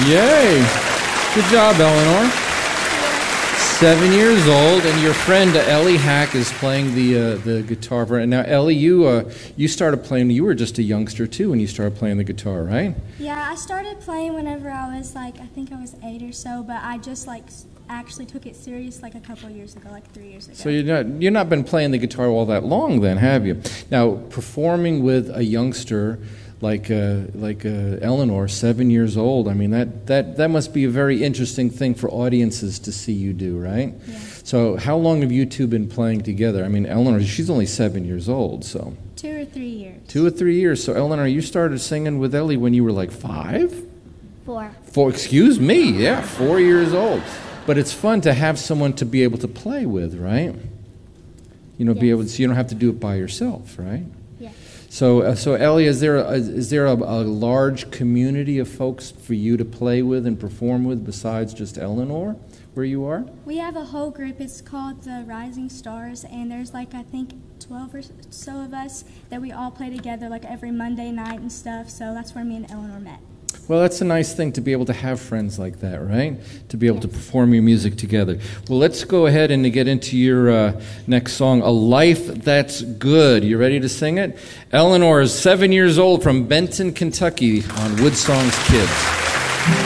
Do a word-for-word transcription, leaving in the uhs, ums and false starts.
Yay! Good job, Eleanor. Seven years old, and your friend uh, Ellie Hack is playing the uh, the guitar. For, and now, Ellie, you uh, you started playing. You were just a youngster too when you started playing the guitar, right? Yeah, I started playing whenever I was like, I think I was eight or so. But I just like actually took it serious like a couple of years ago, like three years ago. So you're not you're not been playing the guitar all that long, then, have you? Now, performing with a youngster like uh, like uh, Eleanor, seven years old. I mean, that, that, that must be a very interesting thing for audiences to see you do, right? Yeah. So how long have you two been playing together? I mean, Eleanor, she's only seven years old, so. Two or three years. Two or three years. So, Eleanor, you started singing with Ellie when you were like five? Four. Four, excuse me, yeah, four years old. But it's fun to have someone to be able to play with, right? You know, Yes. be able to, so you don't have to do it by yourself, right? Yeah. So, uh, so Ellie, is there a, is there a, a large community of folks for you to play with and perform with besides just Eleanor, where you are? We have a whole group. It's called the Rising Stars, and there's like I think twelve or so of us that we all play together like every Monday night and stuff. So that's where me and Eleanor met. Well, that's a nice thing to be able to have friends like that, right? To be able to perform your music together. Well, let's go ahead and get into your uh, next song, A Life That's Good. You ready to sing it? Eleanor is seven years old from Benton, Kentucky on Woodsong's Kids.